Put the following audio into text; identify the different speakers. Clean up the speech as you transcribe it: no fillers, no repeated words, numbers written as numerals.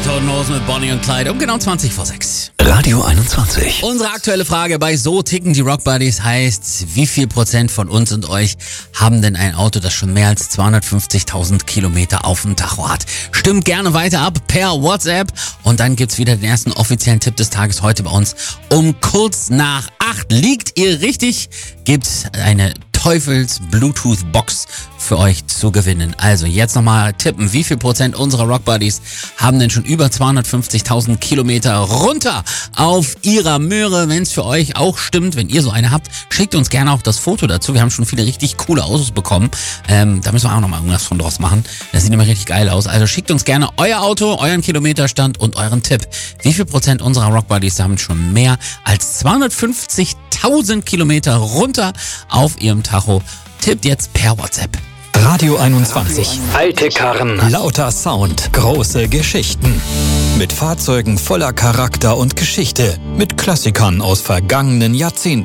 Speaker 1: Toten Hosen mit Bonnie und Clyde um genau 20 vor 6.
Speaker 2: Radio 21.
Speaker 1: Unsere aktuelle Frage bei So ticken die Rock Buddies heißt, wie viel Prozent von uns und euch haben denn ein Auto, das schon mehr als 250.000 Kilometer auf dem Tacho hat? Stimmt gerne weiter ab per WhatsApp und dann gibt's wieder den ersten offiziellen Tipp des Tages heute bei uns um kurz nach 8. Liegt ihr richtig, gibt's eine Teufels-Bluetooth-Box für euch zu gewinnen. Also jetzt nochmal tippen, wie viel Prozent unserer Rock Buddies haben denn schon über 250.000 Kilometer runter auf ihrer Möhre? Wenn es für euch auch stimmt, wenn ihr so eine habt, schickt uns gerne auch das Foto dazu. Wir haben schon viele richtig coole Autos bekommen. Da müssen wir auch nochmal irgendwas von draus machen. Das sieht immer richtig geil aus. Also schickt uns gerne euer Auto, euren Kilometerstand und euren Tipp. Wie viel Prozent unserer Rock Buddies haben schon mehr als 250.000 Kilometer runter auf ihrem Tacho? Tippt jetzt per WhatsApp.
Speaker 2: Radio 21. Alte Karren. Lauter Sound. Große Geschichten. Mit Fahrzeugen voller Charakter und Geschichte. Mit Klassikern aus vergangenen Jahrzehnten.